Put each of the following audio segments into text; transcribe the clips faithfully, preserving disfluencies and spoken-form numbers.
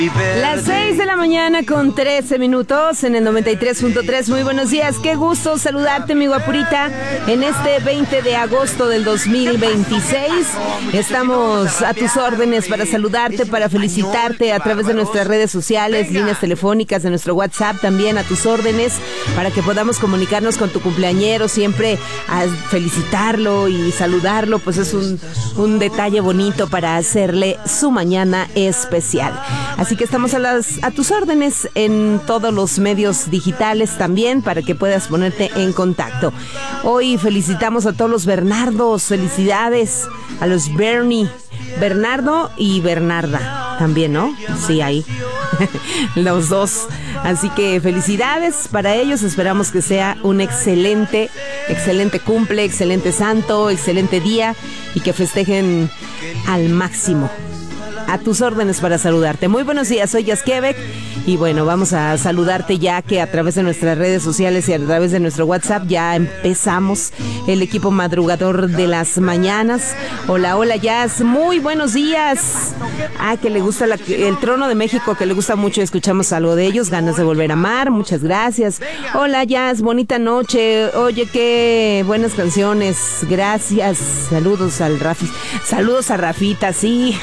Las seis de la mañana con trece minutos en el noventa y tres punto tres. Muy buenos días, qué gusto saludarte, mi guapurita, en este veinte de agosto del dos mil veintiséis. Estamos a tus órdenes para saludarte, para felicitarte a través de nuestras redes sociales, líneas telefónicas, de nuestro WhatsApp también a tus órdenes, para que podamos comunicarnos con tu cumpleañero, siempre a felicitarlo y saludarlo, pues es un, un detalle bonito para hacerle su mañana especial. Así que estamos a las a tus órdenes en todos los medios digitales también, para que puedas ponerte en contacto. Hoy felicitamos a todos los Bernardos, felicidades a los Bernie, Bernardo y Bernarda también, ¿no? Sí, ahí los dos. Así que felicidades para ellos, esperamos que sea un excelente, excelente cumple, excelente santo, excelente día, y que festejen al máximo. A tus órdenes para saludarte. Muy buenos días, soy Yasquebec y bueno, vamos a saludarte ya que a través de nuestras redes sociales y a través de nuestro WhatsApp ya empezamos el equipo madrugador de las mañanas. Hola, hola Jazz, muy buenos días. Ah, que le gusta la, el Trono de México, que le gusta mucho, escuchamos algo de ellos, ganas de volver a amar, muchas gracias. Hola Jazz, bonita noche, oye, qué buenas canciones, gracias, saludos al Rafi, saludos a Rafita, sí.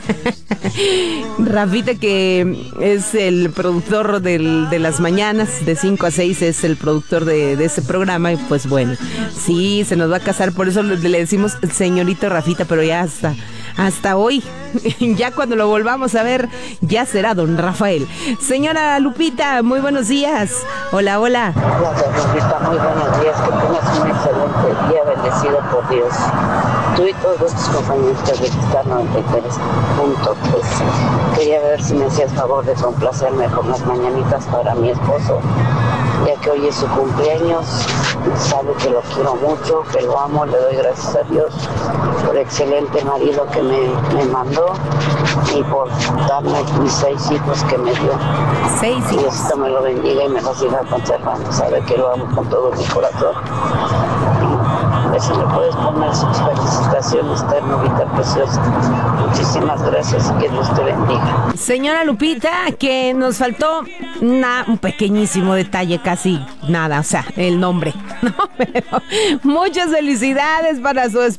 Rafita, que es el productor del, de las mañanas, de cinco a seis es el productor de, de ese programa, y pues bueno, sí, se nos va a casar, por eso le, le decimos señorito Rafita, pero ya hasta, hasta hoy, ya cuando lo volvamos a ver, ya será don Rafael. Señora Lupita, muy buenos días. Hola, hola. Gracias, Lupita, muy buenos días, que tengas un excelente día, bendecido por Dios. Tú y todos tus compañeros de Star noventa y tres punto tres. Quería ver si me hacías favor de complacerme con las mañanitas para mi esposo, ya que hoy es su cumpleaños. Sabe que lo quiero mucho, que lo amo, le doy gracias a Dios por el excelente marido que me, me mandó y por darme mis seis hijos que me dio. Seis hijos. Y Diosito me lo bendiga y me lo siga conservando. Sabe que lo amo con todo mi corazón. A ver si le puedes poner sus felicitaciones, ternurita preciosa. Muchísimas gracias y que Dios te bendiga. Señora Lupita, que nos faltó una, un pequeñísimo detalle, casi nada, o sea, el nombre, ¿no? Pero muchas felicidades para su esposo.